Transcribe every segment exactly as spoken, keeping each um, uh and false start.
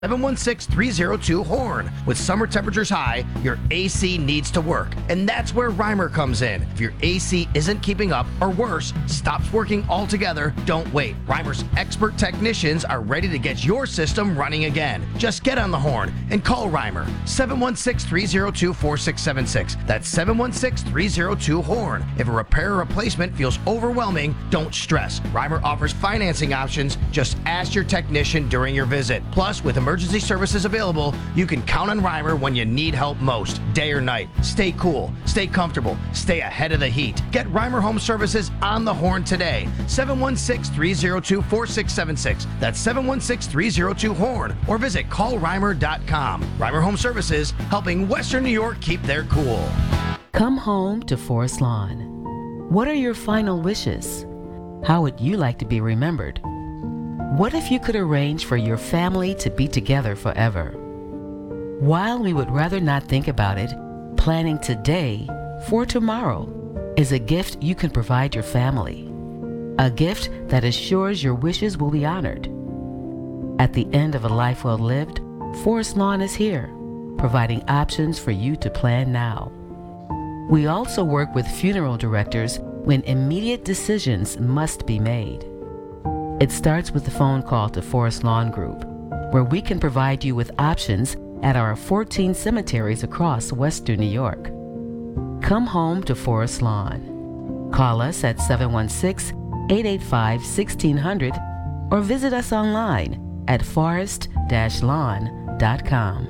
seven one six, three zero two, HORN. With summer temperatures high, your A C needs to work, and that's where Reimer comes in. If your A C isn't keeping up, or worse, stops working altogether, don't wait. Reimer's expert technicians are ready to get your system running again. Just get on the horn and call Reimer. seven one six, three zero two, four six seven six. That's seven one six, three zero two, HORN. If a repair or replacement feels overwhelming, don't stress. Reimer offers financing options. Just ask your technician during your visit. Plus, with emergency services available, you can count on Reimer when you need help most, day or night. Stay cool, stay comfortable, stay ahead of the heat. Get Reimer Home Services on the horn today. seven one six, three zero two, four six seven six. That's seven one six, three zero two, HORN. Or visit call reimer dot com. Reimer Home Services, helping Western New York keep their cool. Come home to Forest Lawn. What are your final wishes? How would you like to be remembered? What if you could arrange for your family to be together forever? While we would rather not think about it, planning today for tomorrow is a gift you can provide your family. A gift that assures your wishes will be honored. At the end of a life well lived, Forest Lawn is here, providing options for you to plan now. We also work with funeral directors when immediate decisions must be made. It starts with a phone call to Forest Lawn Group, where we can provide you with options at our fourteen cemeteries across Western New York. Come home to Forest Lawn. Call us at seven one six, eight eight five, one six zero zero or visit us online at forest dash lawn dot com.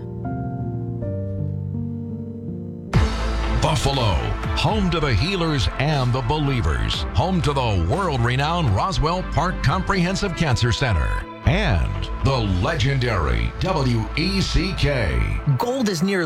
Buffalo, home to the healers and the believers, home to the world-renowned Roswell Park Comprehensive Cancer Center, and the legendary W E C K. Gold is near